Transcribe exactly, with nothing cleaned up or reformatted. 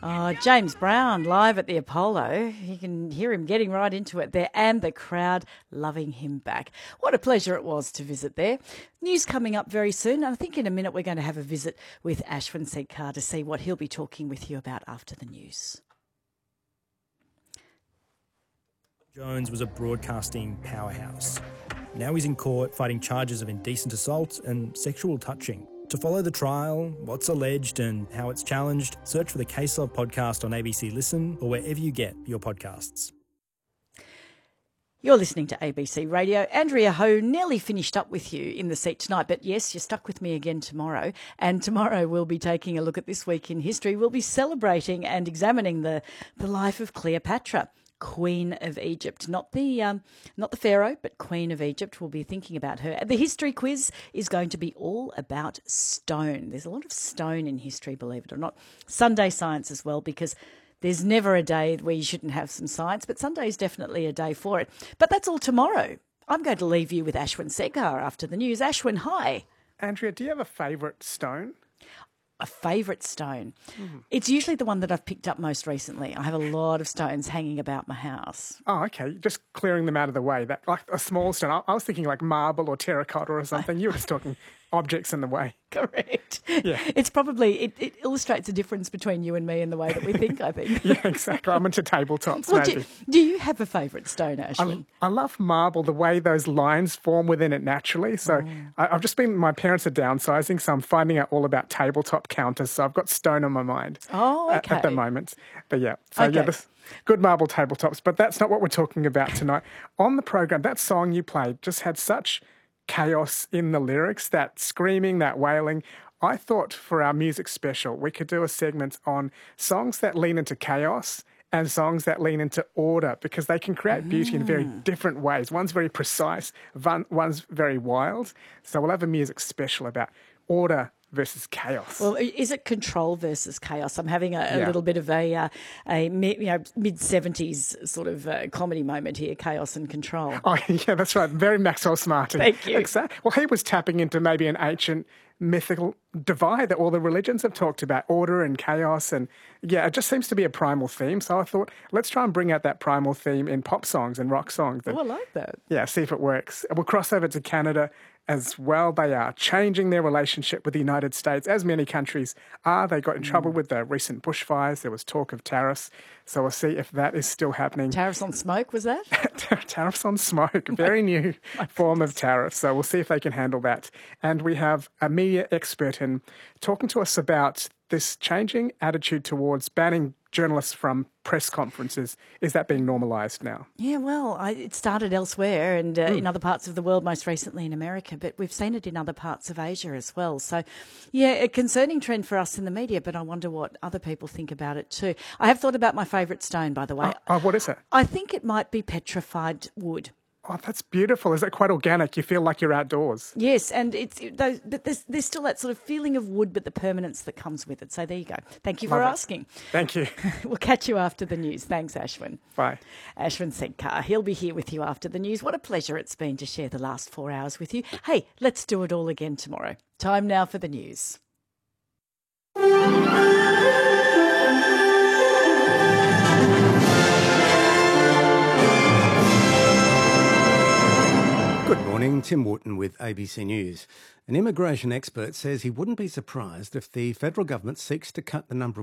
Oh, James Brown live at the Apollo. You can hear him getting right into it there and the crowd loving him back. What a pleasure it was to visit there. News coming up very soon. I think in a minute we're going to have a visit with Ashwin Sedkar to see what he'll be talking with you about after the news. Jones was a broadcasting powerhouse. Now he's in court fighting charges of indecent assault and sexual touching. To follow the trial, what's alleged and how it's challenged, search for the Case Law podcast on A B C Listen or wherever you get your podcasts. You're listening to A B C Radio. Andrea Ho nearly finished up with you in the seat tonight, but yes, you're stuck with me again tomorrow. And tomorrow we'll be taking a look at this week in history. We'll be celebrating and examining the, the life of Cleopatra, Queen of Egypt, not the um, not the Pharaoh, but Queen of Egypt. We'll be thinking about her. The history quiz is going to be all about stone. There's a lot of stone in history, believe it or not. Sunday science as well, because there's never a day where you shouldn't have some science, but Sunday is definitely a day for it. But that's all tomorrow. I'm going to leave you with Ashwin Sedkar after the news. Ashwin, hi. Andrea, do you have a favourite stone? A favourite stone. Mm. It's usually the one that I've picked up most recently. I have a lot of stones hanging about my house. Oh, okay. Just clearing them out of the way. That like a small stone. I, I was thinking like marble or terracotta or something. You were just talking objects in the way. Correct. Yeah. It's probably, it, it illustrates a difference between you and me in the way that we think, I think. Yeah, exactly. I'm into tabletops, well, maybe. Do, do you have a favourite stone, Ashwin? I, I love marble, the way those lines form within it naturally. So Oh. I, I've just been, my parents are downsizing, so I'm finding out all about tabletop counters. So I've got stone on my mind Oh, at, okay. at the moment. But yeah, so yeah, Okay. this, good marble tabletops. But that's not what we're talking about tonight. On the program, that song you played just had such chaos in the lyrics, that screaming, that wailing. I thought for our music special, we could do a segment on songs that lean into chaos and songs that lean into order, because they can create beauty in very different ways. One's very precise, one, one's very wild. So we'll have a music special about order versus chaos. Well, is it control versus chaos? I'm having a, a Yeah. little bit of a uh, a mi- you know mid seventies sort of uh, comedy moment here, chaos and control. Oh, yeah, that's right. Very Maxwell Smarty. Thank you. Exactly. Well, he was tapping into maybe an ancient mythical divide that all the religions have talked about, order and chaos. And yeah, it just seems to be a primal theme. So I thought, let's try and bring out that primal theme in pop songs and rock songs. And, Oh, I like that. yeah, see if it works. We'll cross over to Canada as well. They are changing their relationship with the United States, as many countries are. They got in trouble with the recent bushfires. There was talk of tariffs. So we'll see if that is still happening. Tariffs on smoke, was that? Tariffs on smoke, very new form of tariff. So we'll see if they can handle that. And we have a media expert in talking to us about this changing attitude towards banning journalists from press conferences. Is that being normalised now? Yeah, well, I, it started elsewhere and uh, Hmm. in other parts of the world, most recently in America, but we've seen it in other parts of Asia as well. So, yeah, a concerning trend for us in the media, but I wonder what other people think about it too. I have thought about my favourite stone, by the way. Oh, what is it? I think it might be petrified wood. Oh, that's beautiful. Is that quite organic? You feel like you're outdoors. Yes, and it's it, those, but there's, there's still that sort of feeling of wood, but the permanence that comes with it. So there you go. Thank you for Love it. asking. Thank you. We'll catch you after the news. Thanks, Ashwin. Bye. Ashwin Sedkar. He'll be here with you after the news. What a pleasure it's been to share the last four hours with you. Hey, let's do it all again tomorrow. Time now for the news. Good morning, Tim Wharton with A B C News. An immigration expert says he wouldn't be surprised if the federal government seeks to cut the number of